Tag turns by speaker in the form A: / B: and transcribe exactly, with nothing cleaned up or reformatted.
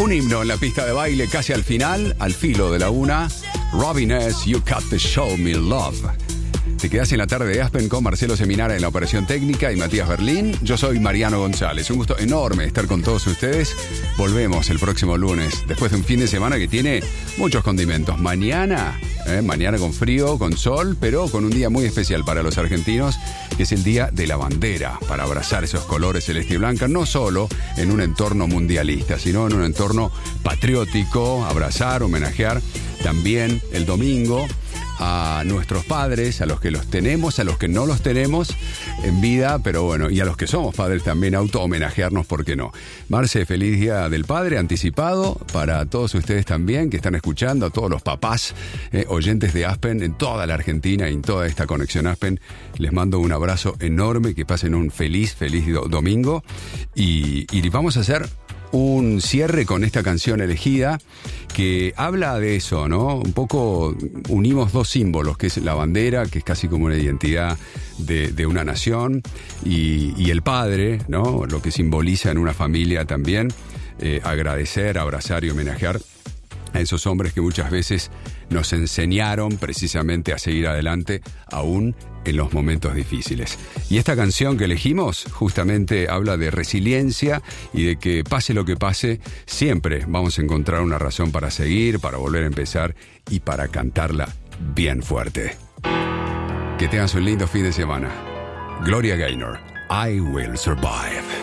A: Un himno en la pista de baile casi al final, al filo de la una. Robin S., You Got to Show Me Love. Te quedás en la tarde de Aspen con Marcelo Seminara en la operación técnica y Matías Berlín. Yo soy Mariano González. Un gusto enorme estar con todos ustedes. Volvemos el próximo lunes, después de un fin de semana que tiene muchos condimentos. Mañana, eh, mañana con frío, con sol, pero con un día muy especial para los argentinos, que es el Día de la Bandera, para abrazar esos colores celeste y blanca, no solo en un entorno mundialista, sino en un entorno patriótico, abrazar, homenajear también el domingo a nuestros padres, a los que los tenemos, a los que no los tenemos en vida, pero bueno, y a los que somos padres también auto-homenajearnos, ¿por qué no? Marce, feliz Día del Padre anticipado para todos ustedes también que están escuchando, a todos los papás, eh, oyentes de Aspen en toda la Argentina y en toda esta conexión Aspen. Les mando un abrazo enorme, que pasen un feliz, feliz do- domingo y, y vamos a hacer un cierre con esta canción elegida que habla de eso, ¿no? Un poco unimos dos símbolos, que es la bandera, que es casi como una identidad de, de una nación, y, y el padre, ¿no? Lo que simboliza en una familia también, eh, agradecer, abrazar y homenajear a esos hombres que muchas veces nos enseñaron precisamente a seguir adelante, aún en los momentos difíciles. Y esta canción que elegimos justamente habla de resiliencia y de que pase lo que pase, siempre vamos a encontrar una razón para seguir, para volver a empezar y para cantarla bien fuerte. Que tengas un lindo fin de semana. Gloria Gaynor, I Will Survive.